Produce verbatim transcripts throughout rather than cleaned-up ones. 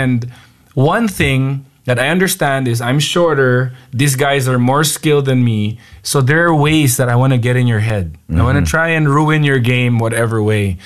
And one thing that I understand is I'm shorter. These guys are more skilled than me. So there are ways that I want to get in your head. Mm-hmm. I want to try and ruin your game whatever way.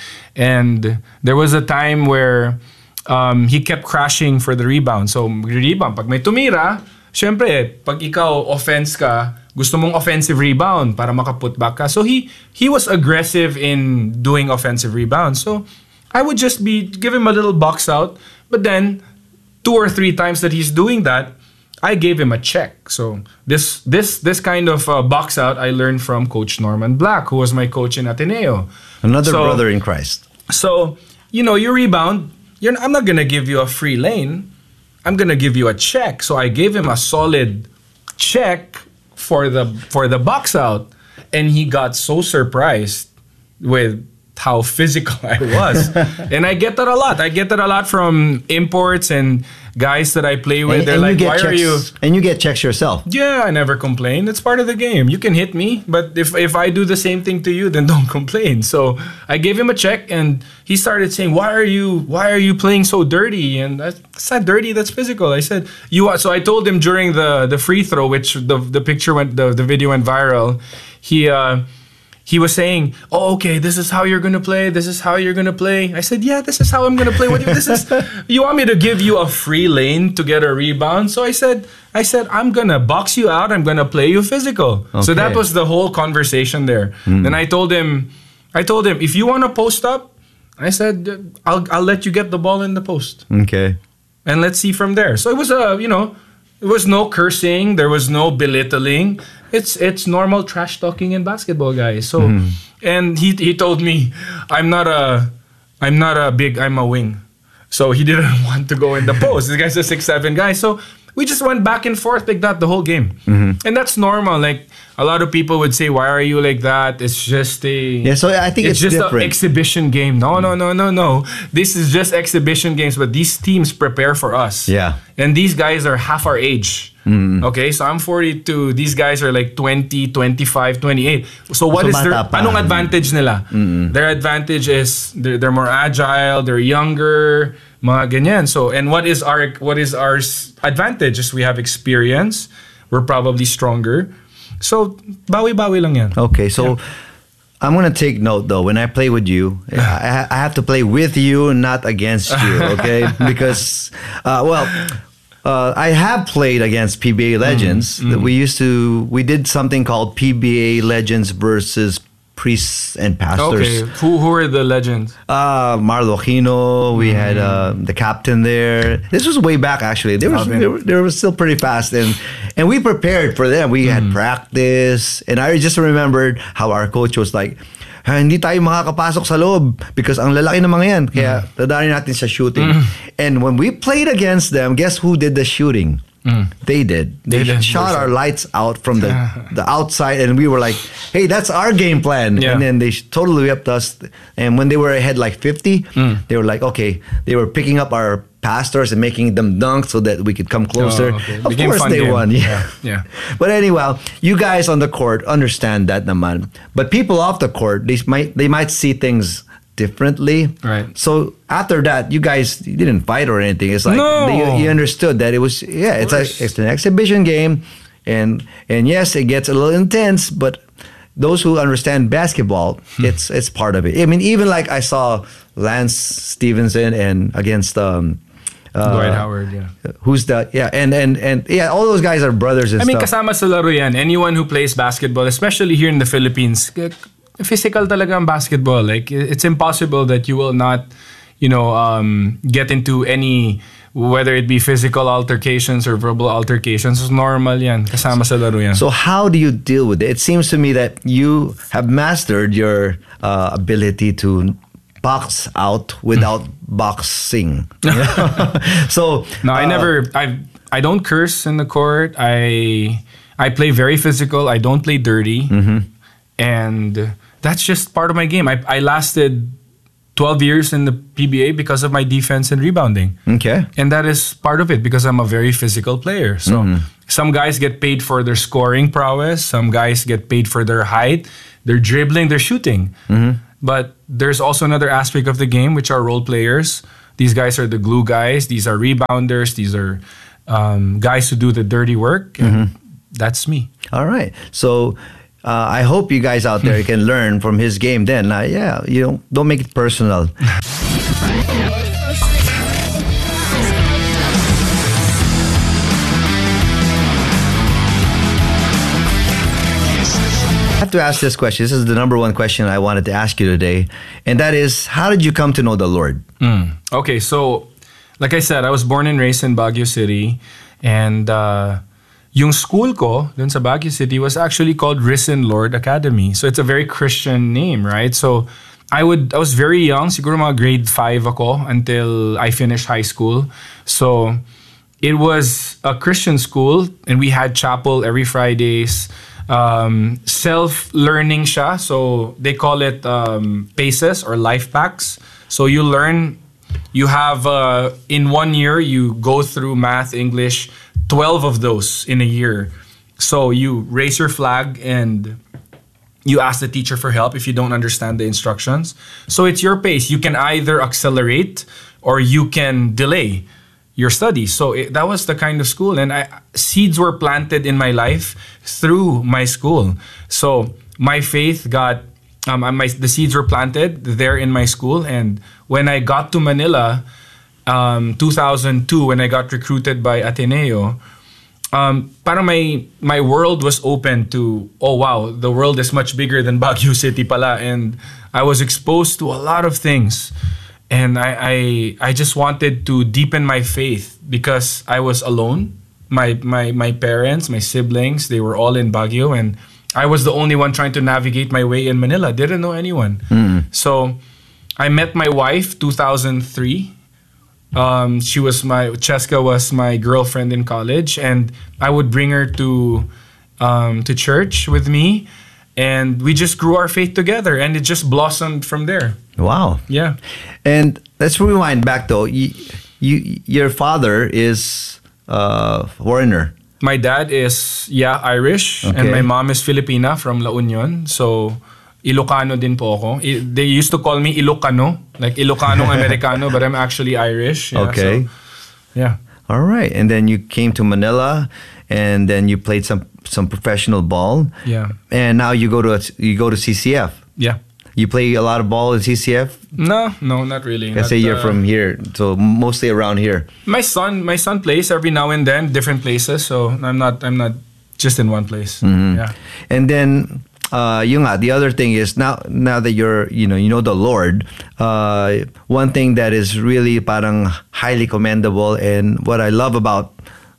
And there was a time where um, he kept crashing for the rebound. So rebound, pag may tumira, syempre, pag ikaw offense ka, gusto mong offensive rebound para makaput back ka. So he he was aggressive in doing offensive rebounds. So I would just be give him a little box out, but then two or three times that he's doing that, I gave him a check. So this this this kind of uh, box out I learned from Coach Norman Black, who was my coach in Ateneo. Another so, brother in Christ. So, you know, you rebound, you're, I'm not going to give you a free lane. I'm going to give you a check. So I gave him a solid check for the for the box out, and he got so surprised with how physical I was. And I get that a lot. I get that a lot from imports and guys that I play with. And, They're and like, why checks, are you... And you get checks yourself. Yeah, I never complain. It's part of the game. You can hit me, but if, if I do the same thing to you, then don't complain. So I gave him a check, and he started saying, why are you why are you playing so dirty? And that's not dirty, that's physical. I said, you are. So I told him during the, the free throw, which the, the picture went, the, the video went viral, he... Uh, He was saying, "Oh, okay, this is how you're gonna play. This is how you're gonna play." I said, "Yeah, this is how I'm gonna play. What this is? You want me to give you a free lane to get a rebound?" So I said, "I said I'm gonna box you out. I'm gonna play you physical." Okay. So that was the whole conversation there. Mm. Then I told him, I told him, if you want to post up, I said, I'll I'll let you get the ball in the post. Okay. And let's see from there. So it was a, you know, there was no cursing. There was no belittling. It's it's normal trash talking in basketball, guys. So, mm. and he he told me, I'm not a I'm not a big I'm a wing, so he didn't want to go in the post. This guy's a six seven guy, so we just went back and forth like that the whole game, mm-hmm. and that's normal. Like a lot of people would say, why are you like that? It's just a yeah. So I think it's, it's just different. an exhibition game. No, no, no, no, no. This is just exhibition games, but these teams prepare for us. Yeah, and these guys are half our age. Mm. Okay, so I'm forty-two. These guys are like twenty, twenty-five, twenty-eight. So what so is their anong advantage nila? Mm-hmm. Their advantage is they're, they're more agile, they're younger, mga ganyan. So and what is our what is our advantage? Is we have experience. We're probably stronger. So bawi-bawi lang yan. Okay, so yeah. I'm gonna take note though. When I play with you, I, I have to play with you, not against you. Okay, because uh, well. Uh, I have played against P B A legends. Mm, mm. We used to, we did something called P B A legends versus priests and pastors. Okay, who who are the legends? Uh, Marlo Aquino, we mm. had uh, the captain there. This was way back actually. They were, they were, they were still pretty fast, and and we prepared for them. We mm. had practice, and I just remembered how our coach was like, hindi tayo makakapasok sa loob because ang lalaki ng mga yan. Kaya dadaanin natin sa shooting. Mm. And when we played against them, guess who did the shooting? Mm. They did. They, they did. shot our lights out from the, the outside, and we were like, hey, that's our game plan. Yeah. And then they totally whipped us. And when they were ahead like fifty, mm. they were like, okay, they were picking up our pastors and making them dunk so that we could come closer. Oh, okay. Of Became course they game. won. Yeah. yeah. But anyway, you guys on the court understand that naman. But people off the court, they might they might see things differently. Right. So after that, you guys you didn't fight or anything. It's like no. they, you understood that it was yeah, it's a, it's an exhibition game, and and yes, it gets a little intense, but those who understand basketball, hmm. it's it's part of it. I mean, even like I saw Lance Stevenson and against um Uh, Dwight Howard, yeah. Who's the yeah, and and and yeah, all those guys are brothers and I mean, stuff. kasama sa laro yan. Anyone who plays basketball, especially here in the Philippines, physical talaga ang basketball. Like it's impossible that you will not, you know, um, get into any, whether it be physical altercations or verbal altercations. It's normal yan. Kasama sa laro yan. So how do you deal with it? It seems to me that you have mastered your uh, ability to box out without boxing. So no, I uh, never. I I don't curse in the court. I I play very physical. I don't play dirty, mm-hmm. and that's just part of my game. I I lasted twelve years in the P B A because of my defense and rebounding. Okay, and that is part of it because I'm a very physical player. So mm-hmm. some guys get paid for their scoring prowess. Some guys get paid for their height, their dribbling, their shooting. Mm-hmm. But there's also another aspect of the game, which are role players. These guys are the glue guys. These are rebounders. These are um, guys who do the dirty work. And mm-hmm. that's me. All right. So uh, I hope you guys out there can learn from his game then. Uh, yeah, you know, don't make it personal. I have to ask this question. This is the number one question I wanted to ask you today. And that is, how did you come to know the Lord? Mm. Okay, so like I said, I was born and raised in Baguio City. And uh, yung school ko dun sa Baguio City was actually called Risen Lord Academy. So it's a very Christian name, right? So I would I was very young. Siguro mga grade five ako until I finished high school. So it was a Christian school and we had chapel every Fridays. Um, self-learning siya. So they call it um, PACES or life packs. So you learn, you have, uh, in one year, you go through math, English, twelve of those in a year. So you raise your flag and you ask the teacher for help if you don't understand the instructions. So it's your pace. You can either accelerate or you can delay your studies. So it, that was the kind of school. And I, seeds were planted in my life through my school. So my faith got, um, my, the seeds were planted there in my school. And when I got to Manila, um, two thousand two, when I got recruited by Ateneo, um, parang my, my world was open to, oh wow, the world is much bigger than Baguio City pala. And I was exposed to a lot of things. And I, I I just wanted to deepen my faith because I was alone. My my my parents, my siblings, they were all in Baguio, and I was the only one trying to navigate my way in Manila. Didn't know anyone. Mm. So I met my wife two thousand three. Um, she was my Cheska was my girlfriend in college, and I would bring her to um, to church with me. And we just grew our faith together, and it just blossomed from there. Wow. Yeah. And let's rewind back, though. You, you, your father is a foreigner. My dad is, yeah, Irish. Okay. And my mom is Filipina from La Union. So, Ilocano din po ako. I, they used to call me Ilocano, like Ilocano Americano, but I'm actually Irish. Yeah, okay. So, yeah. All right. And then you came to Manila, and then you played some some professional ball. Yeah. And now you go to you go to C C F. Yeah. You play a lot of ball in C C F? No, no, not really. I say you're uh, from here, so mostly around here. My son, my son plays every now and then, different places. So I'm not, I'm not just in one place. Mm-hmm. Yeah. And then, uh, yung nga, the other thing is now, now that you're, you know, you know the Lord. Uh, one thing that is really parang highly commendable, and what I love about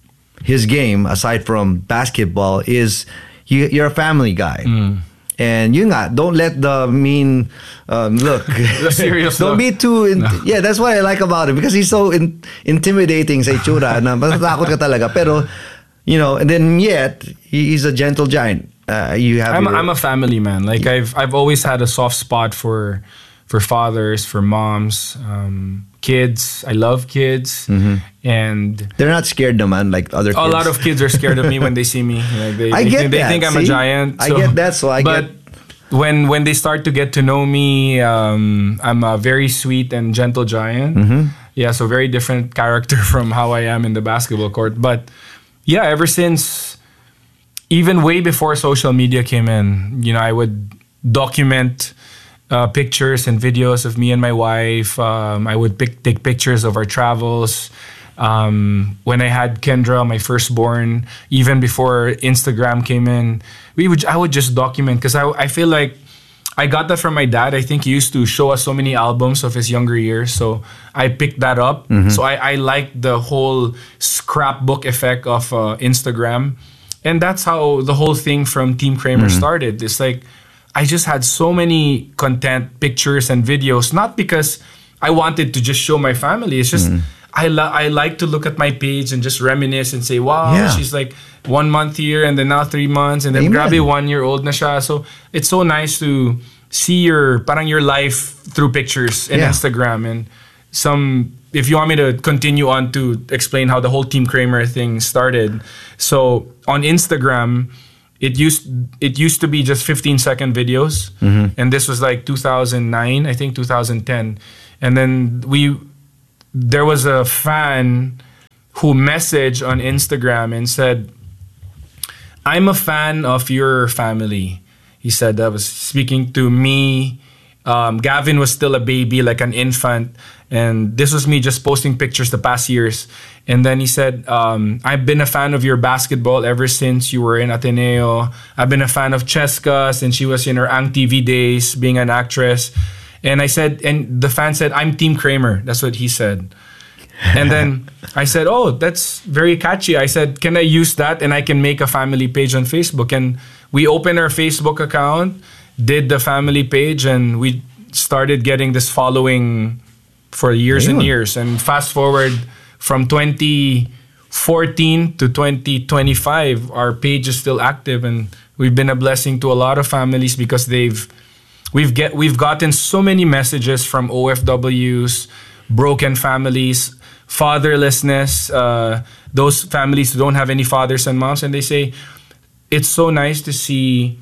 his game, aside from basketball, is you, you're a family guy. Mm. And yun nga, don't let the mean um, look. The serious Don't look. be too... In, no. Yeah, that's what I like about him, because he's so in, intimidating sa itsura na matatakot ka talaga. Pero, you know, and then yet, he, he's a gentle giant. Uh, you have I'm, your, I'm a family man. Like, I've I've always had a soft spot for for fathers, for moms, um, kids. I love kids. Mm-hmm. And they're not scared naman like other kids. A lot of kids are scared of me when they see me. Like they, I they, get think, they that. think I'm See? a giant. So, I get that, so I but get... when when they start to get to know me, um, I'm a very sweet and gentle giant. Mm-hmm. Yeah, so very different character from how I am in the basketball court. But yeah, ever since, even way before social media came in, you know, I would document uh, pictures and videos of me and my wife. Um, I would pick, take pictures of our travels. Um, when I had Kendra, my firstborn, even before Instagram came in, we would I would just document, because I, I feel like I got that from my dad. I think he used to show us so many albums of his younger years, so I picked that up. Mm-hmm. So I, I liked the whole scrapbook effect of uh, Instagram, and that's how the whole thing from Team Kramer mm-hmm. started. It's like I just had so many content, pictures, and videos, not because I wanted to just show my family. It's just mm-hmm. I, lo- I like to look at my page and just reminisce and say, wow, yeah. she's like one month here and then now three months and then Amen. grabe one year old na siya. So it's so nice to see your parang your life through pictures and yeah. Instagram. And some, if you want me to continue on to explain how the whole Team Kramer thing started. So on Instagram, it used it used to be just fifteen second videos. Mm-hmm. And this was like two thousand nine, I think two thousand ten. And then we there was a fan who messaged on Instagram and said, I'm a fan of your family. He said that was speaking to me. Um, Gavin was still a baby, like an infant. And this was me just posting pictures the past years. And then he said, um, I've been a fan of your basketball ever since you were in Ateneo. I've been a fan of Cheska since she was in her Ang T V days, being an actress. And I said, and the fan said, I'm Team Kramer. That's what he said. And then I said, oh, that's very catchy. I said, can I use that and I can make a family page on Facebook? And we opened our Facebook account, did the family page, and we started getting this following for years Ayun. and years. And fast forward from twenty fourteen to twenty twenty-five, our page is still active, and we've been a blessing to a lot of families because they've we've get we've gotten so many messages from O F Ws, broken families, fatherlessness, uh, those families who don't have any fathers and moms, and they say it's so nice to see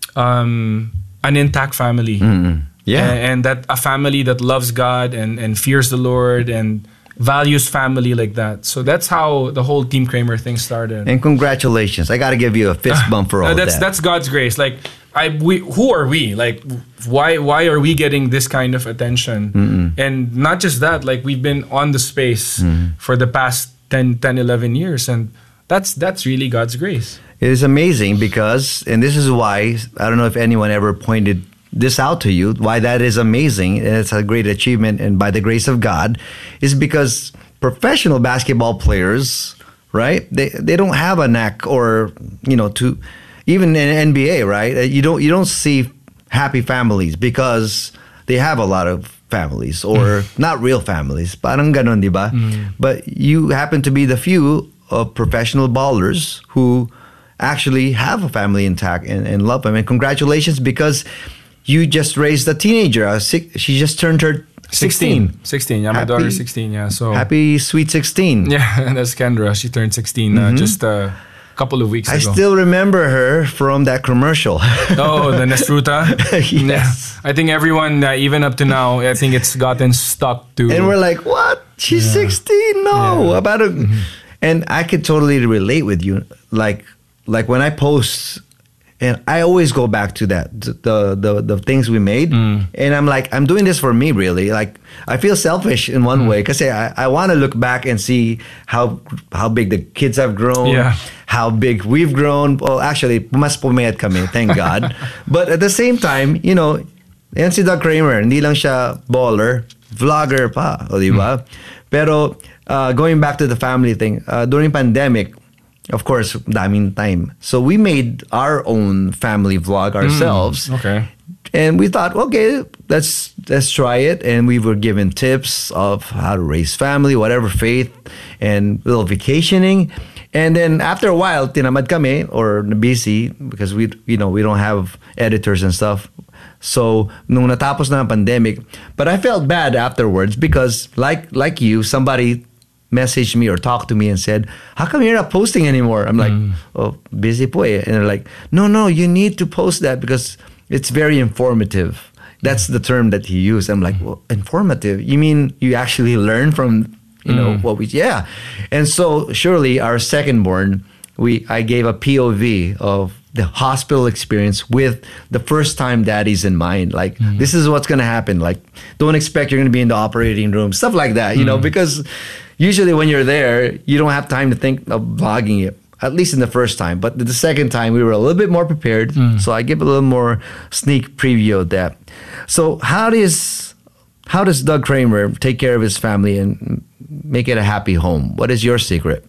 um, an intact family. Mm-mm. Yeah. And, and that a family that loves God and, and fears the Lord and values family like that. So that's how the whole Team Kramer thing started. And congratulations. I got to give you a fist bump for all Uh, that's that. that's God's grace. Like I we who are we? Like why why are we getting this kind of attention? Mm-mm. And not just that, like we've been on the space Mm. for the past ten, ten, eleven years, and that's that's really God's grace. It is amazing because, and this is why, I don't know if anyone ever pointed this out to you, why that is amazing, and it's a great achievement, and by the grace of God, is because professional basketball players, right, they they don't have a knack, or, you know, to, even in N B A, right, you don't, you don't see happy families because they have a lot of families, or not real families, parang ganon, di ba? Mm. But you happen to be the few of professional ballers who actually have a family intact and, and love them. And congratulations, because you just raised a teenager. A six, she just turned her sixteen. sixteen. Yeah, my Happy- daughter's sixteen. Yeah, so Happy sweet sixteen. yeah, that's Kendra. She turned sixteen uh, just a couple of weeks I ago. still remember her from that commercial. Oh, the Nesfruta? Yes. Yeah. I think everyone, uh, even up to now, I think it's gotten stuck to. And we're like, what? She's Yeah. sixteen? No. Yeah. About a, And I could totally relate with you. Like, like when I post, and I always go back to that, the the, the things we made. Mm. And I'm like, I'm doing this for me, really. Like, I feel selfish in one Mm. way, because I, I want to look back and see how how big the kids have grown, Yeah. how big we've grown. Well, actually, mas pumayat kami, thank God. But at the same time, you know, yan si Doug Kramer, hindi lang siya baller, vlogger pa, o di ba? Pero uh, going back to the family thing, uh, during pandemic, of course, daming time. So we made our own family vlog ourselves. Okay. And we thought, okay, let's let's try it. And we were given tips of how to raise family, whatever faith, and a little vacationing. And then after a while, tinamad kami, or busy, because we, you know, we don't have editors and stuff. So nung natapos na ang pandemic, but I felt bad afterwards because, like like you, somebody messaged me or talked to me and said, how come you're not posting anymore? I'm like, oh, busy po eh. And they're like, no, no, you need to post that because it's very informative. That's the term that he used. I'm like, well, informative? You mean you actually learn from, you know, Mm. what we, yeah. And so surely our second born, we, I gave a P O V of the hospital experience with the first time daddies in mind. Like, this is what's going to happen. Like, don't expect you're going to be in the operating room, stuff like that, you know, because usually when you're there, you don't have time to think of vlogging it, at least in the first time. But the second time, we were a little bit more prepared. So I give a little more sneak preview of that. So how does, how does Doug Kramer take care of his family and make it a happy home? What is your secret?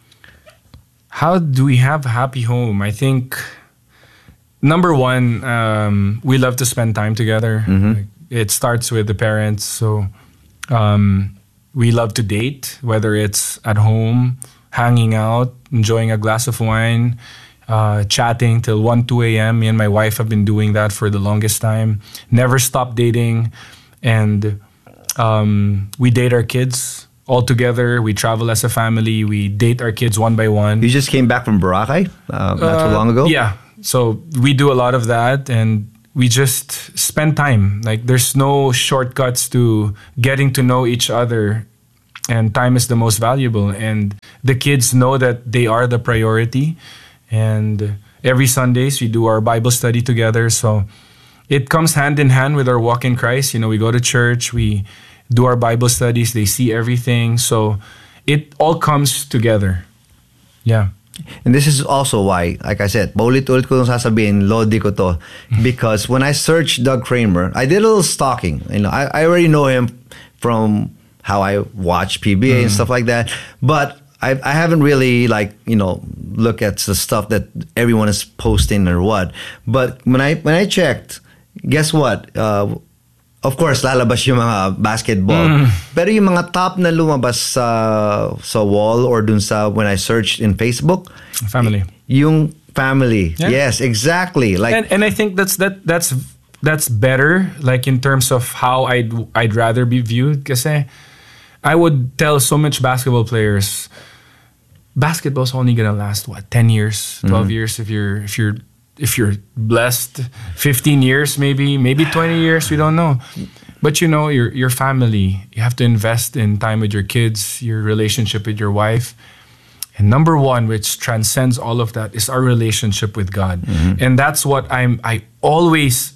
How do we have a happy home? I think number one, um, we love to spend time together. Like, it starts with the parents. So um, we love to date, whether it's at home, hanging out, enjoying a glass of wine, uh, chatting till one, two a.m. Me and my wife have been doing that for the longest time. Never stop dating. And um, we date our kids all together. We travel as a family. We date our kids one by one. You just came back from Boracay uh, not too long ago? Yeah. So we do a lot of that, and we just spend time. Like, there's no shortcuts to getting to know each other. and time is the most valuable. And the kids know that they are the priority. And every Sundays we do our Bible study together. So it comes hand in hand with our walk in Christ. You know, we go to church, we do our Bible studies, they see everything. So it all comes together. Yeah. And this is also why, like I said, paulit-ulit ko nung sasabihin, Lodi ko to. Because when I searched Doug Kramer, I did a little stalking. You know, I, I already know him from how I watch P B A mm. and stuff like that. But I, I haven't really, like, you know, look at the stuff that everyone is posting or what. But when I when I checked, guess what? Uh, of course, lalabas yung mga basketball. Mm. Pero yung mga top na lumabas sa sa wall or dun sa when I searched in Facebook, family. Yung family. Yeah. Yes, exactly. Like and, and I think that's that that's that's better, like in terms of how I'd I'd rather be viewed. Kasi I would tell so much basketball players, basketball's only gonna last what, ten years, twelve mm-hmm. years if you're if you're if you're blessed, fifteen years maybe, maybe twenty years, we don't know. But you know, your your family, you have to invest in time with your kids, your relationship with your wife. And number one, which transcends all of that, is our relationship with God. Mm-hmm. And that's what I'm I always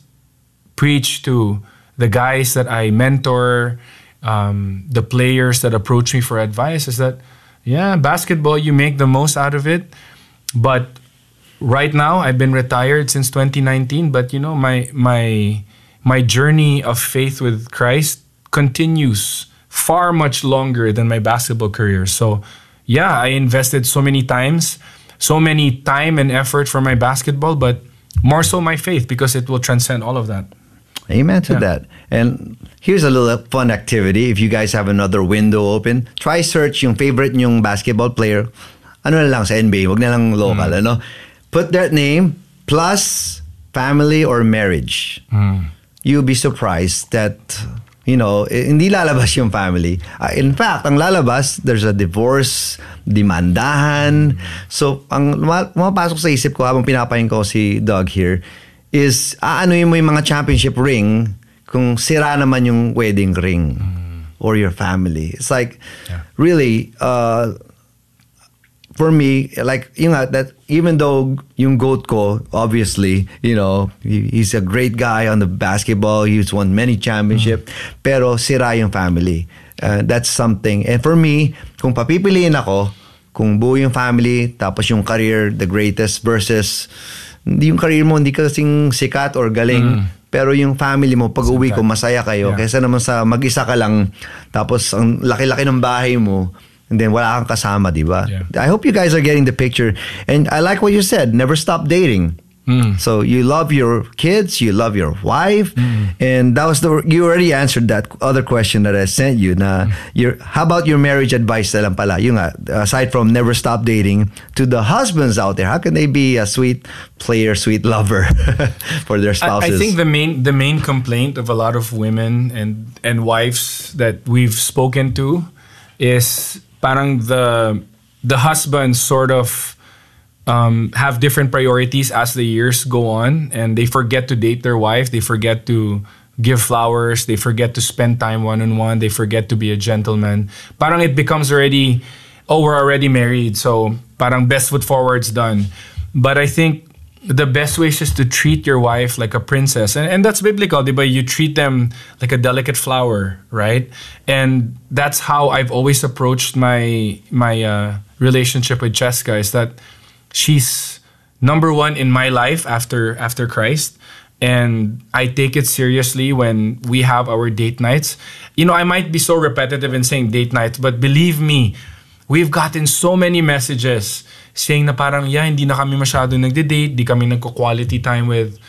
preach to the guys that I mentor, um, the players that approach me for advice, is that yeah, basketball, you make the most out of it. But right now, I've been retired since twenty nineteen, but you know, my my my journey of faith with Christ continues far much longer than my basketball career. So yeah, I invested so many times, so many time and effort for my basketball, but more so my faith, because it will transcend all of that. Amen to Yeah. that. And here's a little fun activity. If you guys have another window open, try search yung favorite nyong basketball player. Ano na lang sa N B A, wag na lang local, Mm. ano? Put that name plus family or marriage. Mm. You'll be surprised that, you know, eh, hindi lalabas yung family. Uh, in fact, ang lalabas, there's a divorce, demandahan. So, ang luma- pumapasok sa isip ko habang pinapahin ko si Doug here is, aanoyin mo yung mga championship ring kung sira naman yung wedding ring mm. or your family. It's like, Yeah. really, uh, for me, like, yung nga, that even though yung GOAT ko, obviously, you know, he, he's a great guy on the basketball, he's won many championships, mm. pero sira yung family. Uh, that's something. And for me, kung papipiliin ako, kung buo yung family, tapos yung career, the greatest, versus hindi yung career mo, hindi ka kasing sikat or galing, mm. pero yung family mo, pag uwi ko, masaya kayo. Yeah. Kaysa naman sa mag-isa ka lang, tapos ang laki-laki ng bahay mo, and then wala kang kasama, di ba? Yeah. I hope you guys are getting the picture. And I like what you said, never stop dating. Mm. So you love your kids, you love your wife, Mm. and that was the you already answered that other question that I sent you. Na your how about your marriage advice na lang pala? Yung nga, aside from never stop dating, to the husbands out there, how can they be a sweet player, sweet lover for their spouses? I, I think the main the main complaint of a lot of women and and wives that we've spoken to is parang the the husbands sort of um, have different priorities as the years go on, and they forget to date their wife, they forget to give flowers, they forget to spend time one-on-one, they forget to be a gentleman. Parang it becomes already, oh, we're already married, so parang best foot forward's done. But I think the best way is just to treat your wife like a princess. And, and that's biblical, diba? You treat them like a delicate flower, right? And that's how I've always approached my my uh, relationship with Cheska, is that she's number one in my life after after Christ. And I take it seriously when we have our date nights. You know, I might be so repetitive in saying date nights, but believe me, we've gotten so many messages saying na parang, yeah, hindi na kami masyado nagde-date, di kami nagko-quality time with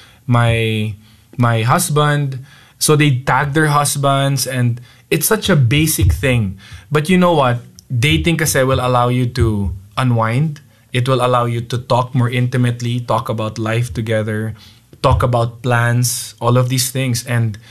my my husband. So they tag their husbands, and it's such a basic thing. But you know what? Dating kasi will allow you to unwind. It will allow you to talk more intimately, talk about life together, talk about plans, all of these things. And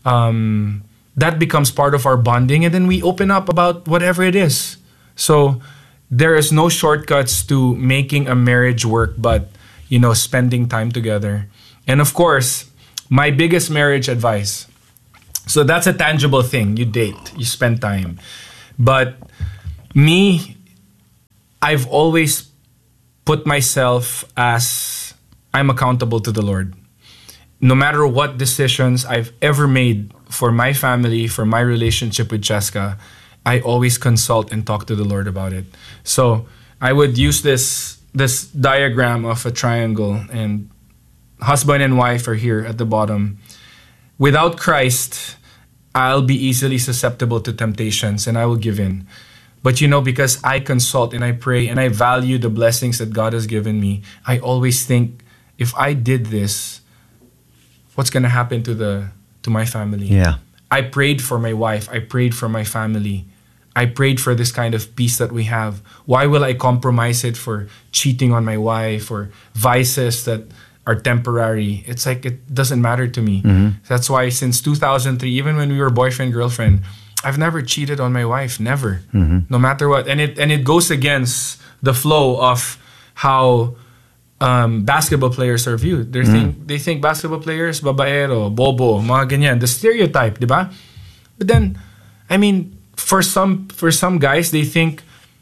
um, that becomes part of our bonding. And then we open up about whatever it is. So there is no shortcuts to making a marriage work, but, you know, spending time together. And of course, my biggest marriage advice. So that's a tangible thing. You date, you spend time. But me, I've always put myself as I'm accountable to the Lord. No matter what decisions I've ever made for my family, for my relationship with Cheska, I always consult and talk to the Lord about it. So I would use this this diagram of a triangle, and husband and wife are here at the bottom. Without Christ, I'll be easily susceptible to temptations and I will give in. But you know, because I consult and I pray and I value the blessings that God has given me, I always think, if I did this, what's going to happen to the to my family? Yeah. I prayed for my wife. I prayed for my family. I prayed for this kind of peace that we have. Why will I compromise it for cheating on my wife or vices that are temporary? It's like, it doesn't matter to me. Mm-hmm. That's why since two thousand three, even when we were boyfriend, girlfriend, I've never cheated on my wife. Never. Mm-hmm. No matter what. And it and it goes against the flow of how um, basketball players are viewed. They Mm-hmm. think they think basketball players, babaero, bobo, mga ganyan. The stereotype, di ba? But then, I mean, for some for some guys, they think,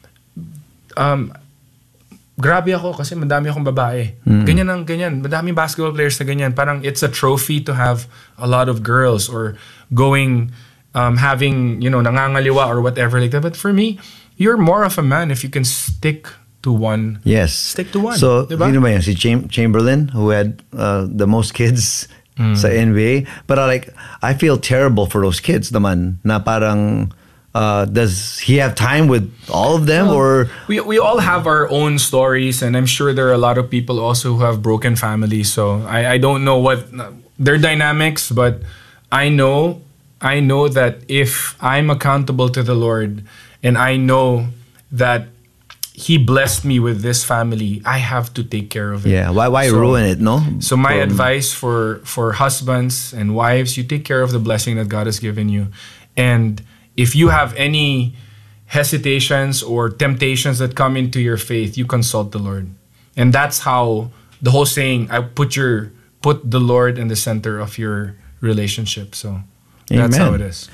um, grabe ako kasi madami akong babae. Mm. Ganyan ang ganyan. Madaming basketball players na ganyan. Parang it's a trophy to have a lot of girls or going, um, having, you know, nangangaliwa or whatever like that. But for me, you're more of a man if you can stick to one. Yes. Stick to one. So, diba? sino ba yan? Si Cham- Chamberlain, who had uh, the most kids Mm. sa N B A. But I like, I feel terrible for those kids naman na parang, uh, does he have time with all of them? Well, or we we all have our own stories, and I'm sure there are a lot of people also who have broken families. So I, I don't know what their dynamics, but I know I know that if I'm accountable to the Lord, and I know that He blessed me with this family, I have to take care of it. yeah, why why So- ruin it, no? So my From- advice for for husbands and wives, you take care of the blessing that God has given you. And if you have any hesitations or temptations that come into your faith, you consult the Lord. And that's how the whole saying, I put your put the Lord in the center of your relationship. So that's how Amen. it is.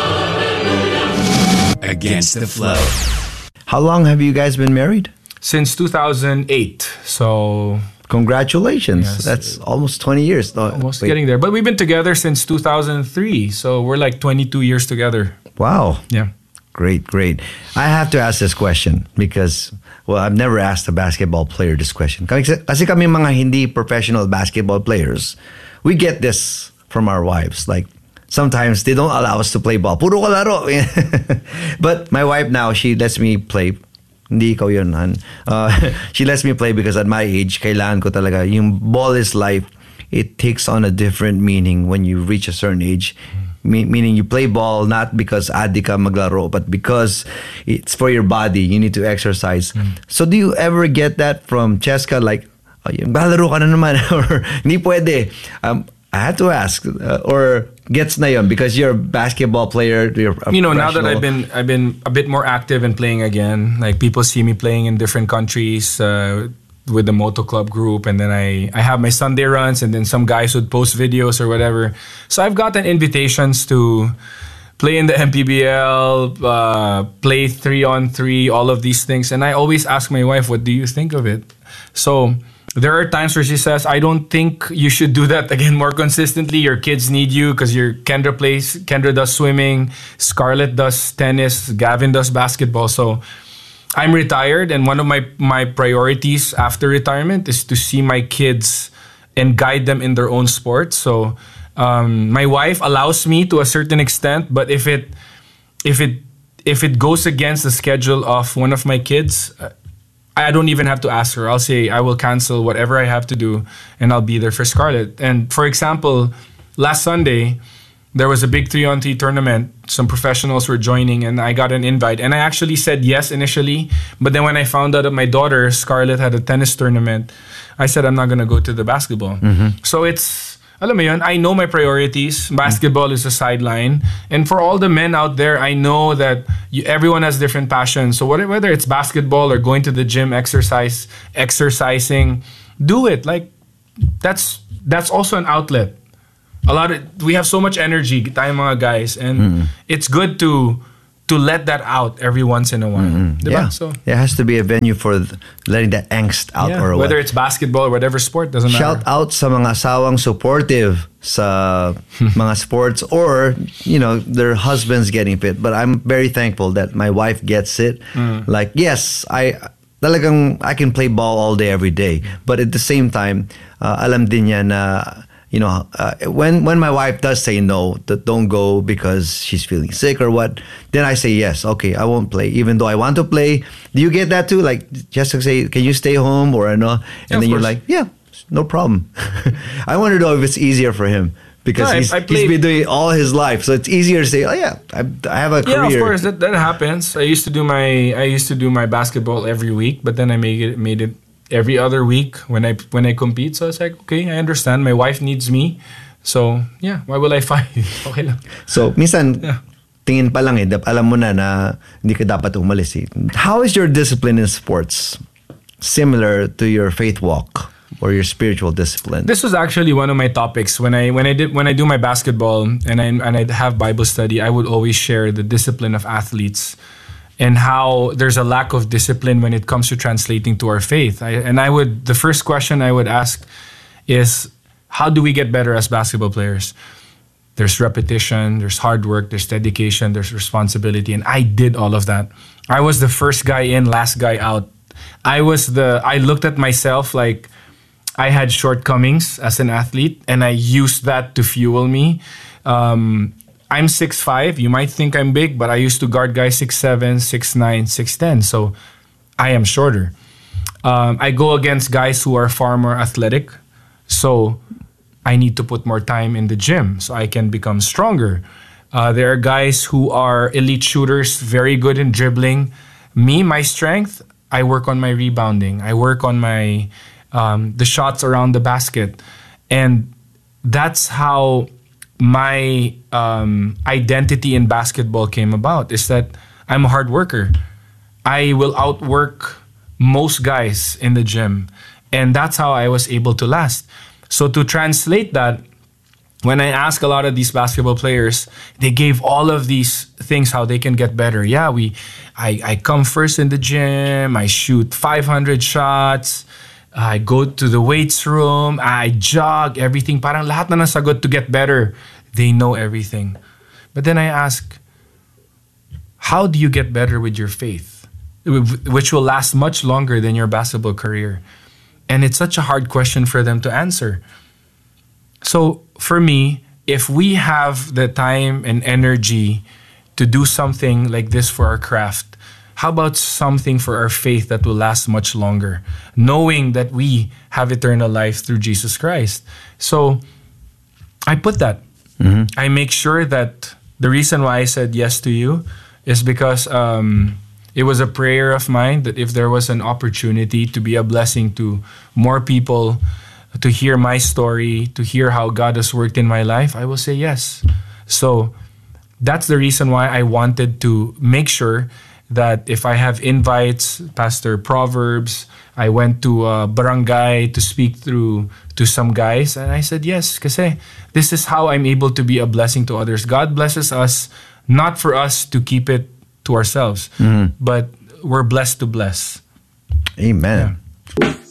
Against the Flow. How long have you guys been married? Since two thousand eight. So Congratulations. Yes. That's almost twenty years. No, almost wait. getting there. But we've been together since two thousand three. So we're like twenty-two years together. Wow. Yeah. Great, great. I have to ask this question because, well, I've never asked a basketball player this question. Kasi, kasi kami mga hindi professional basketball players, we get this from our wives. Like, sometimes they don't allow us to play ball. Puro ko laro. But my wife now, she lets me play. Hindi ikaw yun, Han. Uh, she lets me play because at my age, kailangan ko talaga. Yung ball is life. It takes on a different meaning when you reach a certain age. Me- meaning you play ball not because adi ka maglaro, but because it's for your body. You need to exercise. So do you ever get that from Cheska? Like, oh, balaro ka na naman. Or, hindi pwede. Um, I had to ask. Uh, or gets na yun because you're a basketball player. You're a You know, now that professional. I've been I've been a bit more active and playing again, like people see me playing in different countries uh, with the Moto Club group, and then I, I have my Sunday runs, and then some guys would post videos or whatever. So I've gotten invitations to play in the M P B L, uh, play three on three, all of these things. And I always ask my wife, what do you think of it? So there are times where she says, I don't think you should do that again more consistently. Your kids need you because your Kendra plays, Kendra does swimming, Scarlett does tennis, Gavin does basketball. So I'm retired, and one of my, my priorities after retirement is to see my kids and guide them in their own sports. So um, my wife allows me to a certain extent, but if it if it if it goes against the schedule of one of my kids, uh, I don't even have to ask her. I'll say I will cancel whatever I have to do, and I'll be there for Scarlett. And for example, last Sunday, there was a big three on three tournament. Some professionals were joining, and I got an invite. And I actually said yes initially, but then when I found out that my daughter, Scarlett, had a tennis tournament, I said I'm not going to go to the basketball. So it's, alam mo yun, I know my priorities. Basketball is a sideline. And for all the men out there, I know that you, everyone has different passions. So whether, whether it's basketball or going to the gym, exercise, exercising, do it. Like, that's that's also an outlet. A lot of we have so much energy, tayong mga guys, and it's good to to let that out every once in a while. Mm-hmm. Yeah. So there has to be a venue for th- letting that angst out. yeah, or whether what. it's basketball or whatever sport, doesn't Shout matter. out sa mga asawang supportive sa mga sports, or you know, their husbands getting fit. But I'm very thankful that my wife gets it. Mm. Like, yes, I talagang I can play ball all day every day, but at the same time, uh, alam din niya na, you know, uh, when when my wife does say no, that don't go because she's feeling sick or what, then I say yes. Okay, I won't play, even though I want to play. Do you get that too? Like, just to say, can you stay home or no? And Yeah, then you're course. like, yeah, no problem. I want to know if it's easier for him because No, I- he's, I he's played- been doing it all his life, so it's easier to say, oh yeah, I, I have a Yeah, career. of course that, that happens. I used to do my I used to do my basketball every week, but then I made it made it every other week when I when I compete. So it's like, okay, I understand. My wife needs me. So, yeah, why will I fight? Okay lang. So, minsan, Yeah. tingin pa lang eh, dap- alam mo na na hindi ka dapat umalis eh. How is your discipline in sports similar to your faith walk or your spiritual discipline? This was actually one of my topics when I when I did when I do my basketball and I and I have Bible study. I would always share the discipline of athletes and how there's a lack of discipline when it comes to translating to our faith. I, and I would the first question I would ask is, how do we get better as basketball players? There's repetition, there's hard work, there's dedication, there's responsibility, and I did all of that. I was the first guy in, last guy out. I was the I looked at myself like I had shortcomings as an athlete, and I used that to fuel me. Um, I'm six five. You might think I'm big, but I used to guard guys six seven, six nine, six ten. So I am shorter. Um, I go against guys who are far more athletic. So I need to put more time in the gym so I can become stronger. Uh, there are guys who are elite shooters, very good in dribbling. Me, my strength, I work on my rebounding. I work on my um, the shots around the basket. And that's how my um, identity in basketball came about, is that I'm a hard worker. I will outwork most guys in the gym. And that's how I was able to last. So to translate that, when I ask a lot of these basketball players, they gave all of these things how they can get better. Yeah, we, I, I come first in the gym. I shoot five hundred shots. I go to the weights room. I jog. Everything. Parang lahat na nasagot to get better. They know everything. But then I ask, how do you get better with your faith, which will last much longer than your basketball career? And it's such a hard question for them to answer. So for me, if we have the time and energy to do something like this for our craft, how about something for our faith that will last much longer, knowing that we have eternal life through Jesus Christ? So I put that. Mm-hmm. I make sure that the reason why I said yes to you is because um, it was a prayer of mine that if there was an opportunity to be a blessing to more people, to hear my story, to hear how God has worked in my life, I will say yes. So that's the reason why I wanted to make sure that if I have invites, Pastor Proverbs, I went to a barangay to speak through to some guys, and I said yes, kasi this is how I'm able to be a blessing to others. God blesses us, not for us to keep it to ourselves, mm-hmm. but we're blessed to bless. Amen. Yeah.